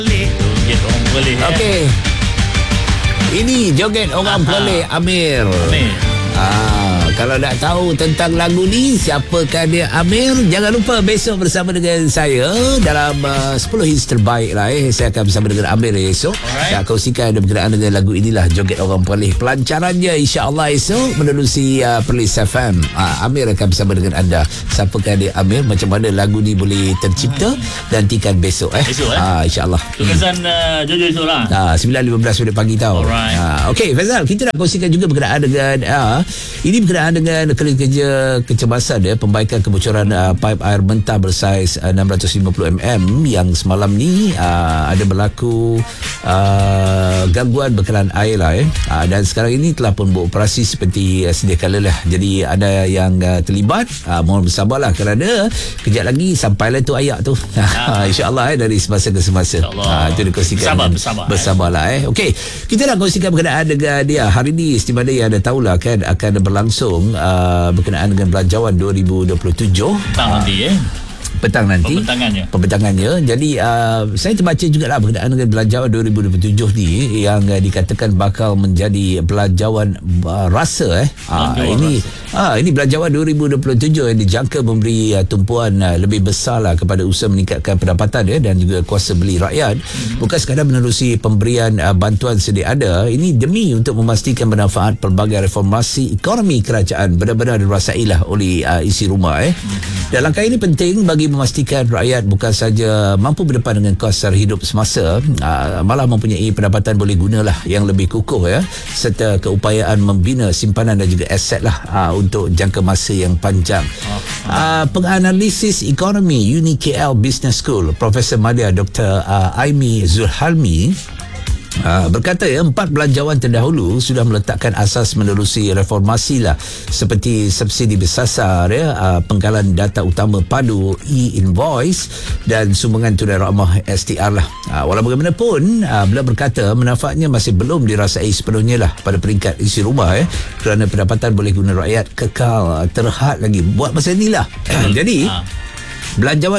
Joget orang Perlis. Okey. Ini joget orang Perlis Amir. Kalau nak tahu tentang lagu ni, siapakah dia Amir, jangan lupa besok bersama dengan saya dalam 10 hits terbaik lah. Saya akan bersama dengan Amir esok. Saya kongsikan berkenaan dengan lagu inilah, joget orang Perlis. Pelancarannya insya-Allah esok menerusi Perlis FM. Amir akan bersama dengan anda. Siapakah dia Amir, macam mana lagu ni boleh tercipta, nantikan besok Besok insya-Allah. Tugasan Jojo esok lah. 9.15 minit pagi tau. Okey Faizal, kita nak kongsikan juga berkenaan dengan ini berkenaan dengan kerja kecemasan pembaikan kebocoran paip air mentah bersaiz 650 mm yang semalam ni ada berlaku gangguan bekalan air lah dan sekarang ini telah pun beroperasi seperti sedia kala lah. Jadi ada yang terlibat, mohon bersabarlah kerana kejap lagi sampailah tu ayak tu. InsyaAllah dari semasa ke semasa. Itu dikongsikan. Bersabarlah Okey, kita nak kongsikan berkenaan dengan dia hari ni. Istimada yang anda tahulah kan akan berlangsung berkenaan dengan Belanjawan 2027 petang nanti pembentangannya. Jadi saya terbaca jugalah berkenaan dengan Belanjawan 2027 ni yang dikatakan bakal menjadi belanjawan rasa ini Belanjawan 2027 yang dijangka memberi tumpuan lebih besar lah kepada usaha meningkatkan pendapatan dan juga kuasa beli rakyat. Bukan sekadar menerusi pemberian bantuan sedia ada, ini demi untuk memastikan bermanfaat pelbagai reformasi ekonomi kerajaan benar-benar dirasailah oleh isi rumah. Dan langkah ini penting bagi memastikan rakyat bukan saja mampu berdepan dengan kos sara hidup semasa, malah mempunyai pendapatan boleh gunalah yang lebih kukuh serta keupayaan membina simpanan dan juga aset lah untuk jangka masa yang panjang. Penganalisis ekonomi UniKL Business School Profesor Madya Dr. Aimi Zulhalmi berkata 4 belanjawan terdahulu sudah meletakkan asas menerusi reformasi lah, seperti subsidi bersasar penggalan data utama padu e-invoice dan sumbangan tunai ramah STR lah. Walau bagaimanapun beliau berkata manfaatnya masih belum dirasai sepenuhnya lah pada peringkat isi rumah kerana pendapatan boleh guna rakyat kekal terhad lagi buat masa ni lah. Jadi Belanjawan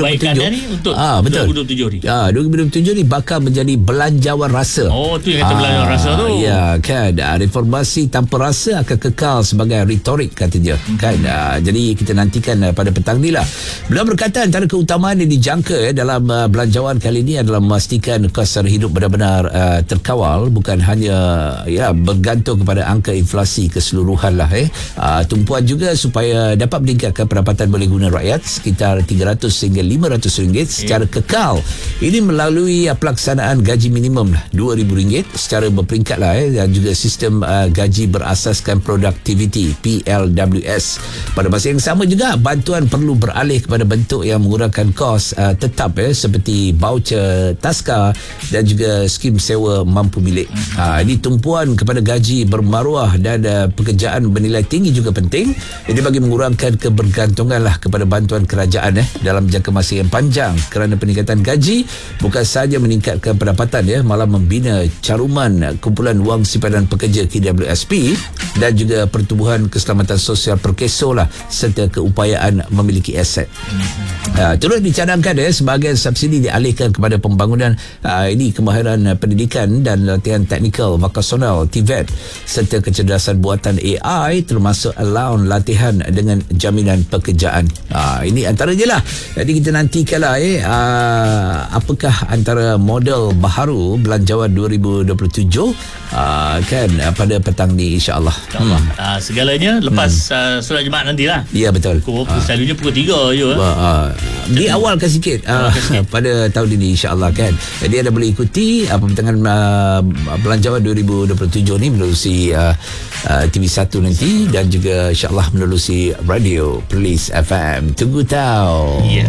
2027 untuk betul. 2027 ni. 2027 ni bakal menjadi belanjawan rasa. Tu yang kata belanjawan rasa tu. Ya kan. Reformasi tanpa rasa akan kekal sebagai retorik katanya. Kan. Jadi kita nantikan pada petang ni lah. Beliau berkata antara keutamaan yang dijangka dalam belanjawan kali ini adalah memastikan kos sara hidup benar-benar terkawal, bukan hanya bergantung kepada angka inflasi keseluruhan lah. Tumpuan juga supaya dapat meningkatkan pendapatan boleh guna rakyat sekitar 300 hingga 500 ringgit secara kekal. Ini melalui pelaksanaan gaji minimum RM2,000 secara berperingkat lah dan juga sistem gaji berasaskan produktiviti PLWS. Pada masa yang sama juga bantuan perlu beralih kepada bentuk yang mengurangkan kos tetap seperti voucher taska dan juga skim sewa mampu milik. Ini tumpuan kepada gaji bermaruah dan pekerjaan bernilai tinggi juga penting. Ini bagi mengurangkan kebergantungan lah kepada bantuan kerajaan dalam jangka masa yang panjang, kerana peningkatan gaji bukan sahaja meningkatkan pendapatan malah membina caruman kumpulan wang simpanan pekerja KWSP dan juga pertubuhan keselamatan sosial perkeso lah serta keupayaan memiliki aset. Turut dicadangkan sebahagian subsidi dialihkan kepada pembangunan ini kemahiran pendidikan dan latihan teknikal vokasional TVET serta kecerdasan buatan AI termasuk allowance latihan dengan jaminan pekerjaan. Ini antaranya lah. Jadi kita nantikanlah apakah antara model baharu Belanjawan 2027 kan pada petang ni insya-Allah. Segalanya lepas solat Jumaat nantilah. Ya betul. Selalunya pukul 3 je. Diawalkan sikit pada tahun ini insya-Allah kan. Jadi anda boleh ikuti pembentangan Belanjawan 2027 ni menerusi TV1 nanti dan juga insya-Allah menerusi radio Perlis FM. Tunggu tahu.